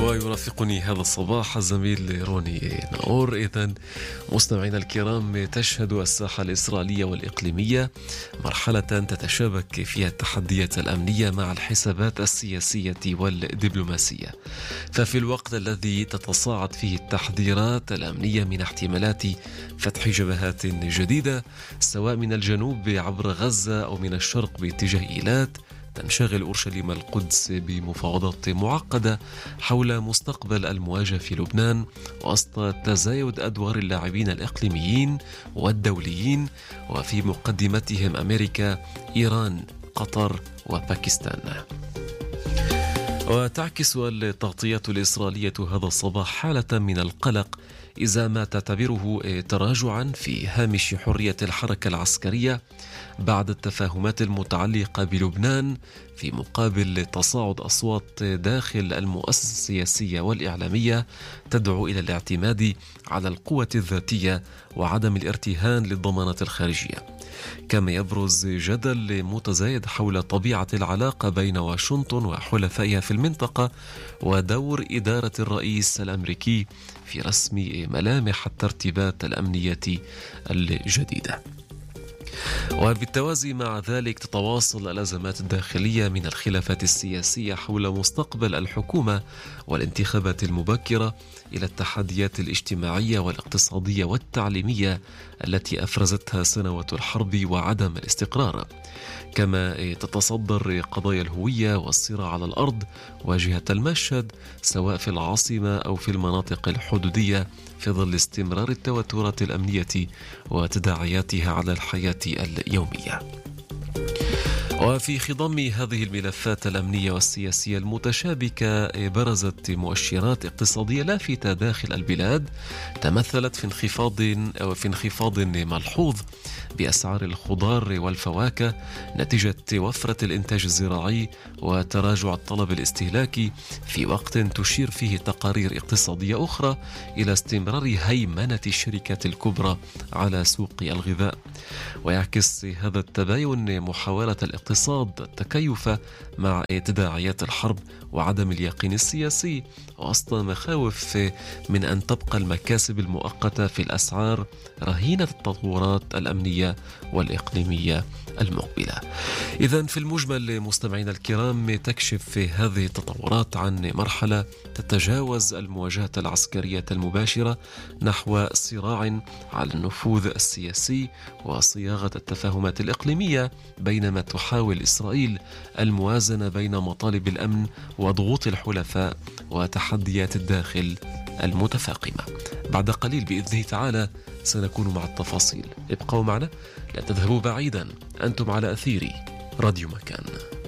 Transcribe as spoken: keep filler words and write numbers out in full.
ويرافقني هذا الصباح الزميل روني ناور. إذن مستمعينا الكرام، تشهد الساحة الإسرائيلية والإقليمية مرحلة تتشابك فيها التحديات الأمنية مع الحسابات السياسية والدبلوماسية. ففي الوقت الذي تتصاعد فيه التحذيرات الأمنية من احتمالات فتح جبهات جديدة سواء من الجنوب عبر غزة أو من الشرق باتجاه إيلات، تنشغل أورشليم القدس بمفاوضات معقدة حول مستقبل المواجهة في لبنان وسط تزايد أدوار اللاعبين الإقليميين والدوليين، وفي مقدمتهم أمريكا، إيران، قطر وباكستان. وتعكس التغطية الإسرائيلية هذا الصباح حالة من القلق إذا ما تعتبره تراجعا في هامش حرية الحركة العسكرية بعد التفاهمات المتعلقة بلبنان، في مقابل تصاعد أصوات داخل المؤسسة السياسية والإعلامية تدعو إلى الاعتماد على القوة الذاتية وعدم الارتهان للضمانات الخارجية. كما يبرز جدل متزايد حول طبيعة العلاقة بين واشنطن وحلفائها في المنطقة ودور إدارة الرئيس الأمريكي في رسم ملامح الترتيبات الأمنية الجديدة. وبالتوازي مع ذلك تتواصل الأزمات الداخلية من الخلافات السياسية حول مستقبل الحكومة والانتخابات المبكرة إلى التحديات الاجتماعية والاقتصادية والتعليمية التي أفرزتها سنوات الحرب وعدم الاستقرار. كما تتصدر قضايا الهوية والصراع على الأرض واجهة المشهد سواء في العاصمة أو في المناطق الحدودية، في ظل استمرار التوترات الأمنية وتداعياتها على الحياة اليومية. وفي خضم هذه الملفات الأمنية والسياسية المتشابكة برزت مؤشرات اقتصادية لافتة داخل البلاد تمثلت في انخفاض أو في انخفاض ملحوظ بأسعار الخضار والفواكه نتيجة وفرة الإنتاج الزراعي وتراجع الطلب الاستهلاكي، في وقت تشير فيه تقارير اقتصادية أخرى إلى استمرار هيمنة الشركات الكبرى على سوق الغذاء. ويعكس هذا التباين محاولة الاقتصاد التكيف مع تداعيات الحرب وعدم اليقين السياسي وسط مخاوف من أن تبقى المكاسب المؤقتة في الأسعار رهينة التطورات الأمنية والإقليمية المقبلة. إذن في المجمل مستمعينا الكرام، تكشف هذه التطورات عن مرحلة تتجاوز المواجهة العسكرية المباشرة نحو صراع على النفوذ السياسي وصياغة التفاهمات الإقليمية، بينما تحاول إسرائيل الموازنة بين مطالب الأمن وضغوط الحلفاء وتحديات الداخل المتفاقمة. بعد قليل بإذنه تعالى سنكون مع التفاصيل. ابقوا معنا، لا تذهبوا بعيدا، أنتم على أثير راديو مكان.